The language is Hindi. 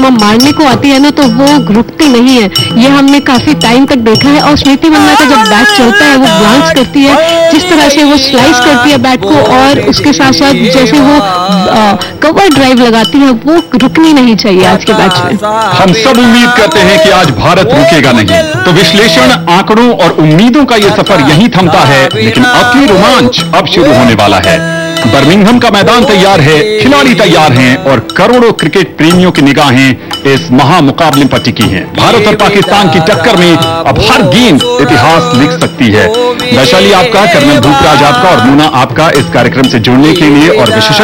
चकमा मारने को आती है ना तो वो रुकती नहीं है। ये हमने काफी टाइम तक देखा है। और स्मृति मंदाना का जब बैट चलता है वो ग्लांस करती है, जिस तरह से वो स्लाइस करती है बैट को, और उसके साथ साथ जैसे वो कवर ड्राइव लगाती है, वो रुकनी नहीं चाहिए आज के मैच में। हम सब उम्मीद करते हैं कि आज भारत रुकेगा नहीं। तो विश्लेषण, आंकड़ों और उम्मीदों का ये सफर यहीं थमता है, लेकिन असली रोमांच अब शुरू होने वाला है। बर्मिंघम का मैदान तैयार है, खिलाड़ी तैयार हैं और करोड़ों क्रिकेट प्रेमियों की निगाहें इस महामुकाबले पर टिकी हैं। भारत और पाकिस्तान की टक्कर में अब हर गेंद इतिहास लिख सकती है। वैशाली आपका, कर्नल भूपराज आपका और मूना आपका इस कार्यक्रम से जुड़ने के लिए और विशेषज्ञ